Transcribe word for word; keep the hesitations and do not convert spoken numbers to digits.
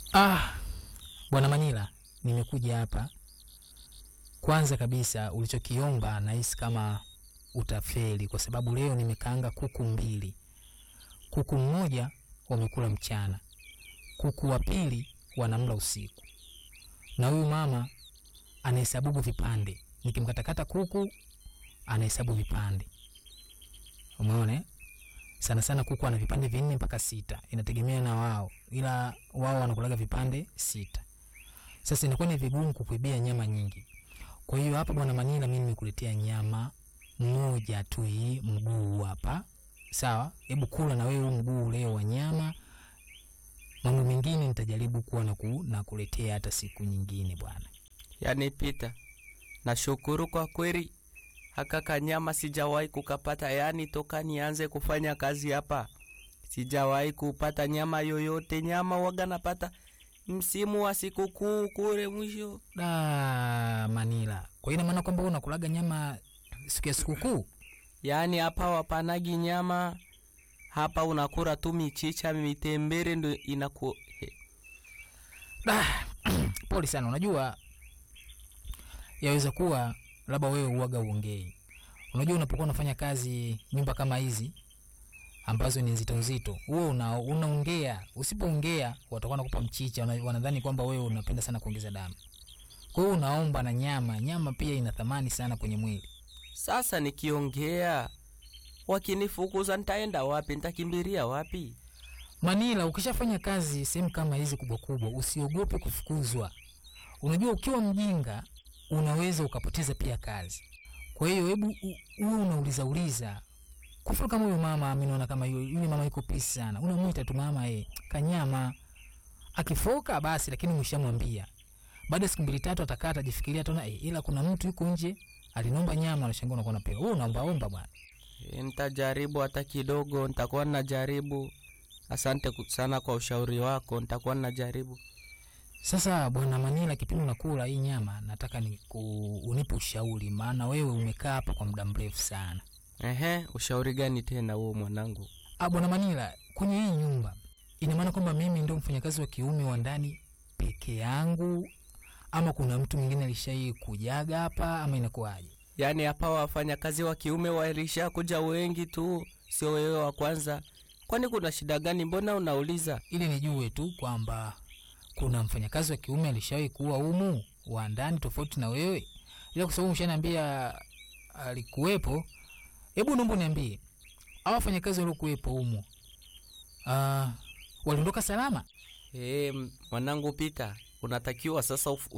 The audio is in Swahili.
Ah, Bwana Manila, nimekuja hapa. Kwanza kabisa ulichokiomba nahisi kama utafeli kwa sababu leo nimekaanga kuku mbili. Kuku mmoja wamekula mchana. Kuku wa pili wanamla usiku. Na huyu mama anahesabu vipande. Nikimkatakata kuku anahesabu vipande. Umeona? Sana sana kuku ana vipande vinne mpaka sita. Inategemea na wao. Ila wao wanakulaga vipande sita. Sasa inakuwa ni vigumu kukuibia nyama nyingi. Kwa hiyo hapa Bwana Manila mimi nimekuletea nyama moja tu, hii mguu hapa. Sawa? Hebu kula na wewe mguu leo wa nyama. Mambo mengine nitajaribu kuwa na ku, na kuletea hata siku nyingine bwana. Yaani Peter, nashukuru kwa kweli. Haka kanyama sijawahi kukapata, yani toka nianze kufanya kazi hapa sijawahi kupata nyama yoyote. Nyama waga napata msimu wa sikukuu kule mwisho. Da Manila, kwa hiyo maana kwamba unakulaga nyama siku ya sikukuu? Yaani hapa wapanagi nyama. Hapa unakula tu michicha, mitembere ndo inaku. Da pole sana. Unajua yaweza kuwa labda wewe uaga uongei. Unajua unapokuwa unafanya kazi nyumba kama hizi ambazo ni nzito nzito, wewe una unaongea. Usipoongea watakuwa wanakupa mchicha, wanadhani kwamba wewe unapenda sana kuongeza damu. Kwa hiyo unaomba na nyama. Nyama pia ina thamani sana kwenye mwili. Sasa nikiongea wakinifukuza nitaenda wapi? Nitakimbilia wapi? Manila, ukishafanya kazi sehemu kama hizi kubwa kubwa usiogope kufukuzwa. Unajua ukiwa mjinga unaweza ukapoteza pia kazi. Kwa hiyo hebu wewe unauliza uliza. Kufuru kama huyo mama ameniona kama hiyo, yule mama yuko pisi sana. Unamuita tu mama eh, kanyama. Akifoka basi, lakini mshamwambia. Baada ya siku mbili tatu atakata ajifikiria tena eh, ila kuna mtu yuko nje alinomba nyama, anashangaa unakuwa unapewa. Wewe unaomba omba bwana. E, nitajaribu hata kidogo, nitakuwa najaribu. Asante sana kwa ushauri wako, nitakuwa najaribu. Sasa Bwana Manila, kipindi unakula hii nyama nataka ni unipe ushauri, maana wewe umekaa hapa kwa muda mrefu sana. Ehe, ushauri gani tena huo mwanangu? Ah Bwana Manila, kwenye hii nyumba ina maana kwamba mimi ndio mfanyakazi wa kiume wa ndani peke yangu ama kuna mtu mwingine alishai kujaga hapa ama inakuaje? Yaani hapa wafanyakazi wa kiume walisha kuja wengi tu, sio wewe wa kwanza. Kwani kuna shida gani? Mbona unauliza? Ili nijue tu kwamba kuna mfanyakazi wa kiume alishawahi kuwa humu wa ndani tofauti na wewe. Ila kwa sababu mshaniambia alikuwepo, hebu naomba niambie hao wafanyakazi waliokuwepo humu ah waliondoka salama? Eh, mwanangu Peter, unatakiwa sasa